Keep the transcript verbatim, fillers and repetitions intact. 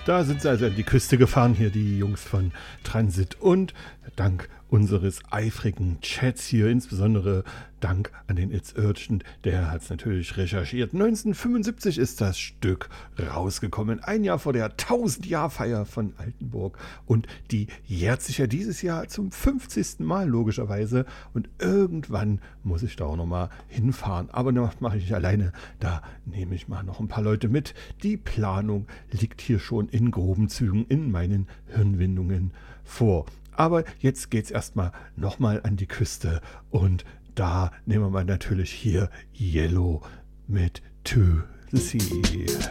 Da sind sie also an die Küste gefahren, hier die Jungs von Transit. Und dank unseres eifrigen Chats hier, insbesondere Dank an den It's Urgent, der hat es natürlich recherchiert. neunzehnhundertfünfundsiebzig ist das Stück rausgekommen, ein Jahr vor der tausend-Jahr-Feier von Altenburg. Und die jährt sich ja dieses Jahr zum fünfzigsten Mal logischerweise. Und irgendwann muss ich da auch nochmal hinfahren. Aber das mache ich nicht alleine, da nehme ich mal noch ein paar Leute mit. Die Planung liegt hier schon in groben Zügen in meinen Hirnwindungen vor. Aber jetzt geht's erstmal nochmal an die Küste und da nehmen wir mal natürlich hier Yellow mit To the Sea.